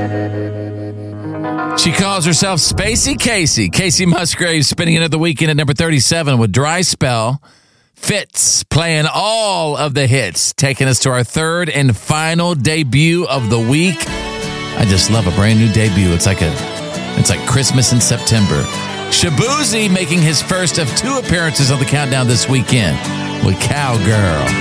She calls herself Spacey Casey. Casey Musgrave spending another weekend at number 37 with Dry Spell. Fitz playing all of the hits, taking us to our third and final debut of the week. I just love a brand new debut. It's like Christmas in September. Shaboozey making his first of 2 appearances on the countdown this weekend with Cowgirl.